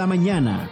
esta mañana.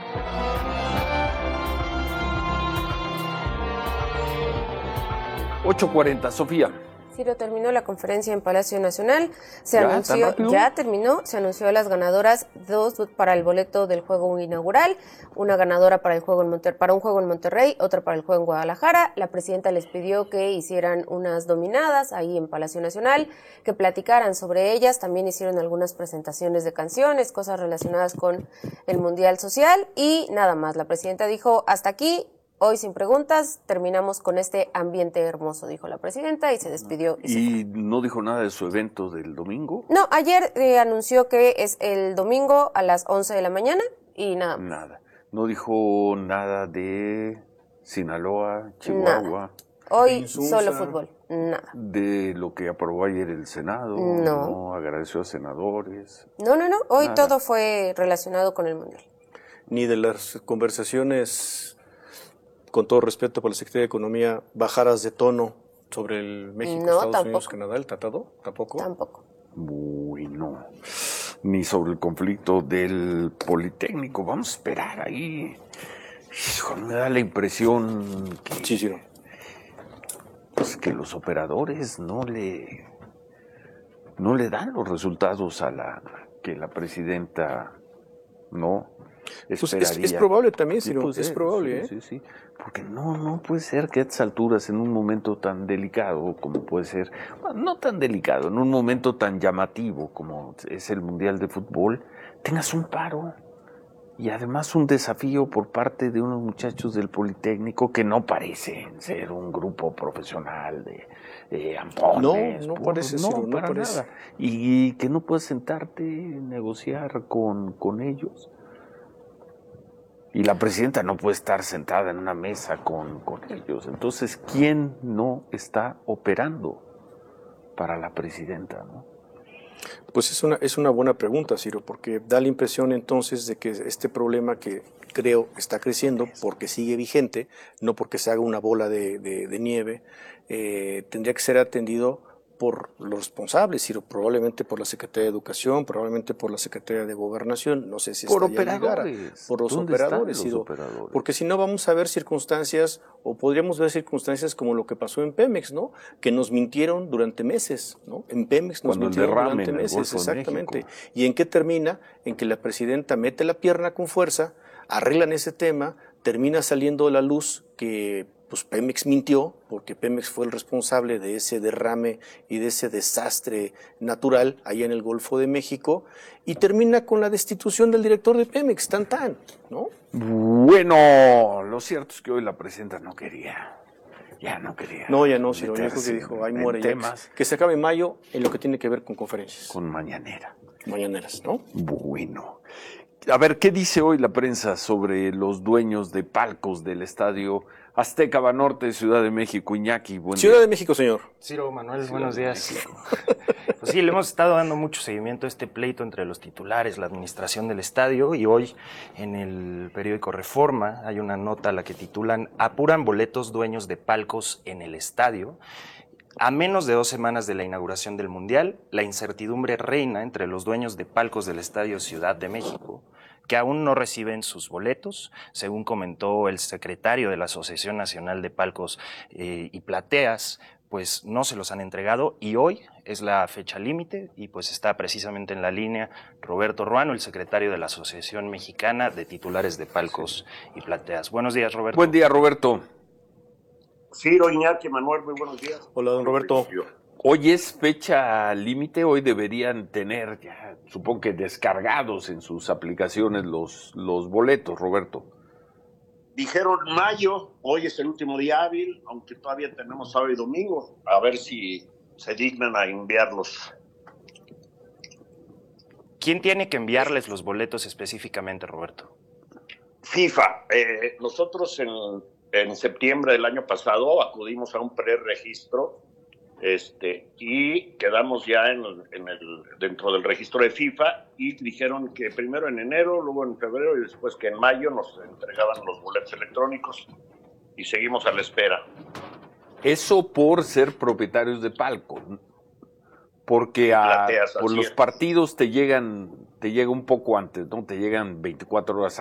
$8:40, Sofía. Ciro, terminó la conferencia en Palacio Nacional, se anunció a las ganadoras, 2 para el boleto del juego inaugural, una ganadora para un juego en Monterrey, otra para el juego en Guadalajara. La presidenta les pidió que hicieran unas dominadas ahí en Palacio Nacional, que platicaran sobre ellas, también hicieron algunas presentaciones de canciones, cosas relacionadas con el Mundial Social y nada más. La presidenta dijo, hasta aquí. Hoy sin preguntas, terminamos con este ambiente hermoso, dijo la presidenta, y se despidió. ¿Y no dijo nada de su evento del domingo? No, ayer anunció que es el domingo a las 11 de la mañana y nada más. Nada. No dijo nada de Sinaloa, Chihuahua. Nada. Hoy solo fútbol, nada. De lo que aprobó ayer el Senado. No agradeció a senadores. No. Hoy nada. Todo fue relacionado con el Mundial. Ni de las conversaciones, con todo respeto para la Secretaría de Economía, bajaras de tono sobre el México, Estados Unidos, Canadá, el tratado, ¿tampoco? Tampoco. Uy, no. Ni sobre el conflicto del Politécnico. Vamos a esperar ahí. Hijo, me da la impresión que... Sí, no. Pues que los operadores no le dan los resultados que la presidenta no esperaría. Pues es probable también, sí, Ciro, es probable, sí. Porque no puede ser que a estas alturas, en un momento tan delicado como puede ser, bueno, no tan delicado, en un momento tan llamativo como es el Mundial de Fútbol, tengas un paro y además un desafío por parte de unos muchachos del Politécnico que no parecen ser un grupo profesional de ampones. No parece, Ciro, no parece. Nada. Y que no puedes sentarte y negociar con ellos. Y la presidenta no puede estar sentada en una mesa con ellos. Entonces, ¿quién no está operando para la presidenta, no? Pues es una buena pregunta, Ciro, porque da la impresión entonces de que este problema, que creo está creciendo porque sigue vigente, no porque se haga una bola de nieve, tendría que ser atendido por los responsables, Ciro, probablemente por la Secretaría de Educación, probablemente por la Secretaría de Gobernación, no sé si por hasta operadores. Por los operadores, Ciro, porque si no vamos a ver circunstancias, o podríamos ver circunstancias como lo que pasó en Pemex, ¿no? Que nos mintieron durante meses, ¿no? En Pemex nos mintieron durante meses, exactamente. ¿Y en qué termina? En que la presidenta mete la pierna con fuerza, arreglan ese tema, termina saliendo a la luz que pues Pemex mintió, porque Pemex fue el responsable de ese derrame y de ese desastre natural allá en el Golfo de México, y termina con la destitución del director de Pemex, ¿no? Bueno, lo cierto es que hoy la presidenta no quería. Ya no quería. No, ya no, Ciro, yo creo que dijo, ahí muere ya. Que se acabe en mayo en lo que tiene que ver con conferencias. Con mañaneras, ¿no? Bueno. A ver, ¿qué dice hoy la prensa sobre los dueños de palcos del estadio Azteca Banorte, Ciudad de México? Iñaki, buen día. Ciudad de México, señor. Ciro, Manuel, buenos días. Pues sí, le hemos estado dando mucho seguimiento a este pleito entre los titulares, la administración del estadio, y hoy en el periódico Reforma hay una nota a la que titulan "Apuran boletos dueños de palcos en el estadio". A menos de 2 semanas de la inauguración del Mundial, la incertidumbre reina entre los dueños de palcos del Estadio Ciudad de México, que aún no reciben sus boletos, según comentó el secretario de la Asociación Nacional de Palcos y Plateas, pues no se los han entregado y hoy es la fecha límite y pues está precisamente en la línea Roberto Ruano, el secretario de la Asociación Mexicana de Titulares de Palcos y Plateas. Buenos días, Roberto. Buen día, Roberto. Ciro, Iñaki, Manuel, muy buenos días. Hola, don Roberto. Hoy es fecha límite, hoy deberían tener ya, supongo que descargados en sus aplicaciones los boletos, Roberto. Dijeron mayo, hoy es el último día hábil, aunque todavía tenemos sábado y domingo, a ver si se dignan a enviarlos. ¿Quién tiene que enviarles los boletos específicamente, Roberto? FIFA. Nosotros en septiembre del año pasado acudimos a un preregistro y quedamos ya dentro del registro de FIFA y dijeron que primero en enero, luego en febrero y después que en mayo nos entregaban los boletos electrónicos y seguimos a la espera. Eso por ser propietarios de palco, porque por los partidos te llega un poco antes, ¿no? Te llegan 24 horas